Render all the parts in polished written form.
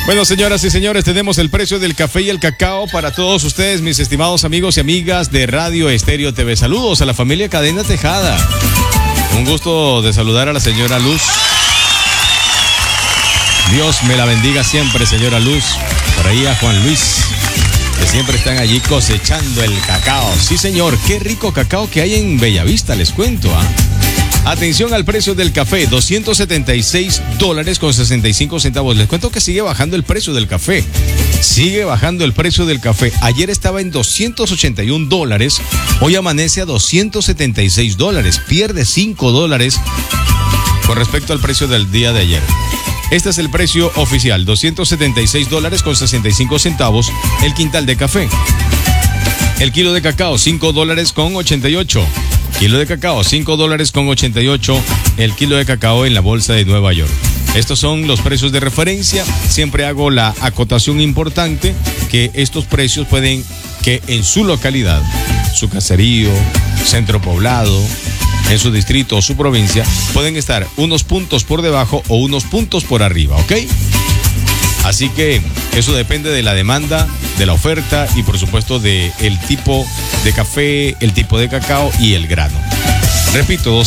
Bueno, señoras y señores, tenemos el precio del café y el cacao para todos ustedes, mis estimados amigos y amigas de Radio Estéreo TV. Saludos a la familia Cadena Tejada. Un gusto de saludar a la señora Luz. Dios me la bendiga siempre, señora Luz. Por ahí a Juan Luis, que siempre están allí cosechando el cacao. Sí, señor, qué rico cacao que hay en Bellavista, les cuento, Atención al precio del café, $276.65. Les cuento que sigue bajando el precio del café. Sigue bajando el precio del café. Ayer estaba en $281. Hoy amanece a $276. Pierde $5 con respecto al precio del día de ayer. Este es el precio oficial, $276.65 el quintal de café. El kilo de cacao, $5.88. Kilo de cacao, $5.88 el kilo de cacao en la bolsa de Nueva York. Estos son los precios de referencia. Siempre hago la acotación importante que estos precios pueden que en su localidad, su caserío, centro poblado, en su distrito o su provincia, pueden estar unos puntos por debajo o unos puntos por arriba, ¿ok? Así que eso depende de la demanda, de la oferta y por supuesto de el tipo de café, el tipo de cacao y el grano. Repito,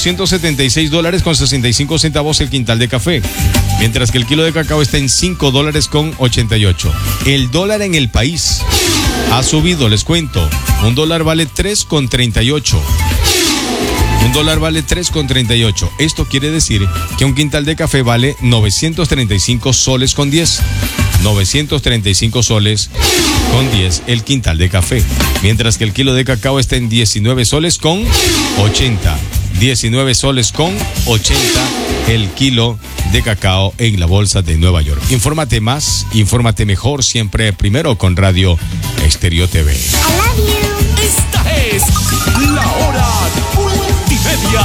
$276.65 el quintal de café, mientras que el kilo de cacao está en $5.88. El dólar en el país ha subido, les cuento. Un dólar vale 3.38. Un dólar vale 3.38. Esto quiere decir que un quintal de café vale 935 soles con 10. 935 soles con 10 el quintal de café. Mientras que el kilo de cacao está en 19 soles con 80. 19 soles con 80 el kilo de cacao en la bolsa de Nueva York. Infórmate más, infórmate mejor, siempre primero con Radio Estéreo TV. I love you. Esta es la hora multimedia.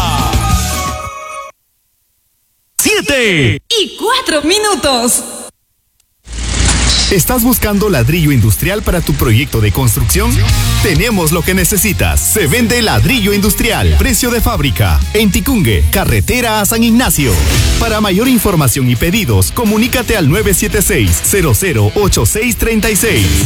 7:04. ¿Estás buscando ladrillo industrial para tu proyecto de construcción? Tenemos lo que necesitas. Se vende ladrillo industrial. Precio de fábrica. En Ticungue, carretera a San Ignacio. Para mayor información y pedidos, comunícate al 976-008636.